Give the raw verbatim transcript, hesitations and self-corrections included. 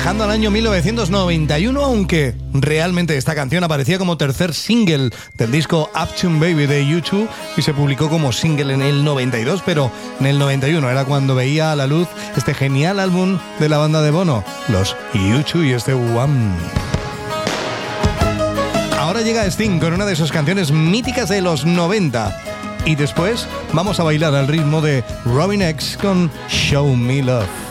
viajando al año mil novecientos noventa y uno, aunque realmente esta canción aparecía como tercer single del disco Uptown Baby de U dos y se publicó como single en el noventa y dos, pero en el noventa y uno era cuando veía a la luz este genial álbum de la banda de Bono, los U dos y este One. Ahora llega Sting con una de sus canciones míticas de los noventa. Y después vamos a bailar al ritmo de Robin X con Show Me Love.